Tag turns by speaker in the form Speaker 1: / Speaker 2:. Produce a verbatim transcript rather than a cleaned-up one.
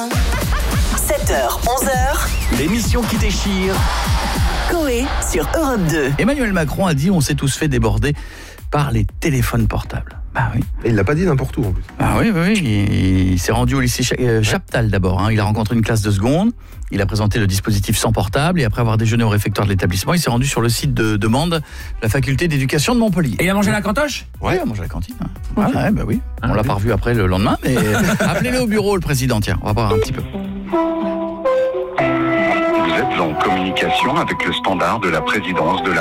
Speaker 1: sept heures, onze heures.
Speaker 2: L'émission qui déchire.
Speaker 1: Coé sur Europe deux.
Speaker 2: Emmanuel Macron a dit on s'est tous fait déborder par les téléphones portables. Bah oui.
Speaker 3: Et il l'a pas dit n'importe où en plus.
Speaker 2: Ah oui, oui, oui. Il, il s'est rendu au lycée Cha- euh, Chaptal d'abord. Hein. Il a rencontré une classe de seconde. Il a présenté le dispositif sans portable et après avoir déjeuné au réfectoire de l'établissement, il s'est rendu sur le site de demande de la faculté d'éducation de Montpellier.
Speaker 4: Et il a mangé à la cantoche ?
Speaker 2: Ouais, il a mangé à la cantine. Hein. Ouais, ouais, bah oui. On l'a pas revu après le lendemain, mais appelez-le au bureau, le président. Tiens, on va voir un petit peu.
Speaker 5: Vous êtes en communication avec le standard de la présidence de la